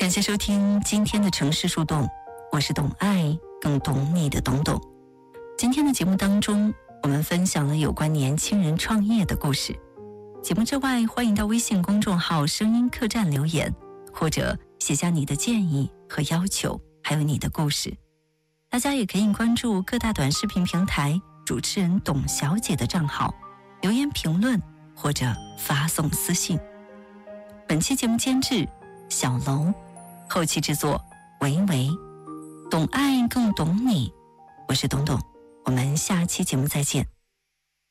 感谢收听今天的城市树洞，我是懂爱更懂你的懂懂。今天的节目当中，我们分享了有关年轻人创业的故事。节目之外，欢迎到微信公众号声音客栈留言，或者写下你的建议和要求，还有你的故事。大家也可以关注各大短视频平台主持人董小姐的账号，留言评论或者发送私信。本期节目监制小楼，后期制作维维，懂爱更懂你，我是董董，我们下期节目再见。